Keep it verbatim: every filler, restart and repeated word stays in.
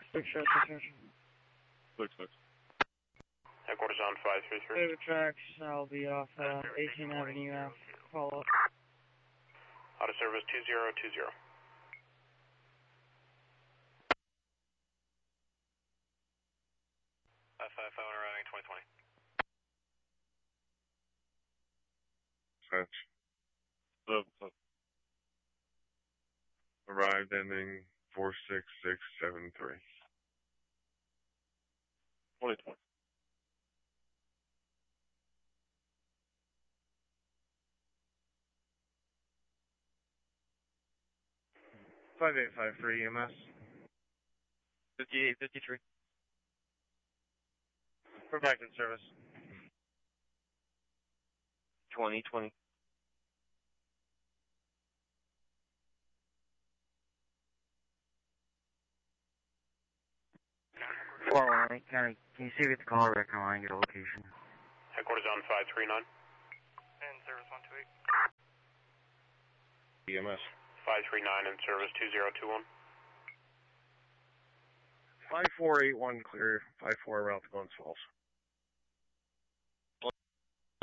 Six, six, six, Six, six. Headquarters on five three three. Paper tracks, I'll be off uh, eighteenth Avenue F. Follow up. Auto service two zero two zero. five five five, arriving twenty twenty. Fetch. Sub, sub. Arrived ending four six six seven three. twenty twenty. five eight five three E M S. fifty-eight fifty-three. For back in service. twenty twenty. four one eight, can, can you see if the caller record line, your location? Headquarters on five three nine. And service one two eight. E M S. five three nine in service two zero two one. five four eight one clear. five four route to Glens Falls.